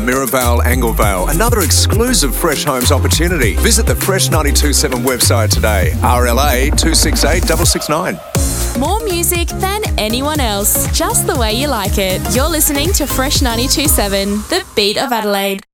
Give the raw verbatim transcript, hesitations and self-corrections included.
Mirabel, Anglevale, another exclusive Fresh Homes opportunity. Visit the Fresh nine two seven website today. R L A two six eight six six nine. More music than anyone else, just the way you like it. You're listening to Fresh ninety-two point seven, the beat of Adelaide.